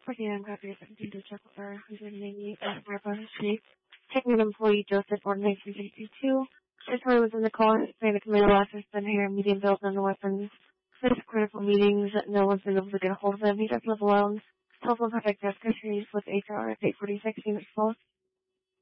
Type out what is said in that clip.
I'm happy to to check with our 188 Mariposa Street. Technical employee Joseph Orr 1962. This story was in the call saying the commando officer been here, medium built on the weapons. This critical meetings that no one's been able to get a hold of them. He does live alone. Telephone contact desk histories with HR at 846 unit 12.